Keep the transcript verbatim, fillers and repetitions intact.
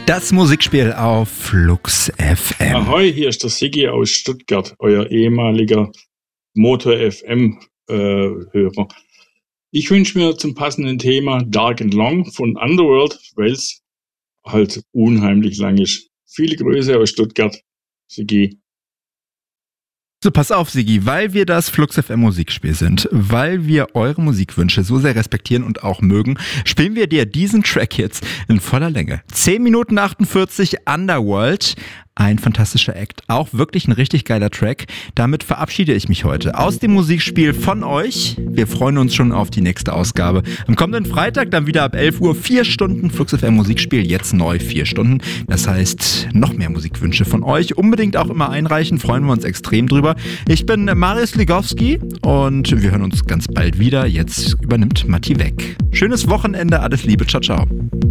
Das Musikspiel auf Flux F M. Ahoi, hier ist der Siggi aus Stuttgart, euer ehemaliger Motor F M-Hörer. Äh, ich wünsche mir zum passenden Thema Dark and Long von Underworld, weil es halt unheimlich lang ist. Viele Grüße aus Stuttgart, Siggi. So, pass auf, Siggi, weil wir das Flux F M Musikspiel sind, weil wir eure Musikwünsche so sehr respektieren und auch mögen, spielen wir dir diesen Track jetzt in voller Länge. zehn Minuten achtundvierzig, Underworld. Ein fantastischer Act, auch wirklich ein richtig geiler Track. Damit verabschiede ich mich heute aus dem Musikspiel von euch. Wir freuen uns schon auf die nächste Ausgabe. Am kommenden Freitag dann wieder ab elf Uhr, vier Stunden Flux F M Musikspiel, jetzt neu vier Stunden. Das heißt, noch mehr Musikwünsche von euch. Unbedingt auch immer einreichen, freuen wir uns extrem drüber. Ich bin Marius Ligowski und wir hören uns ganz bald wieder. Jetzt übernimmt Matti weg. Schönes Wochenende, alles Liebe, ciao, ciao.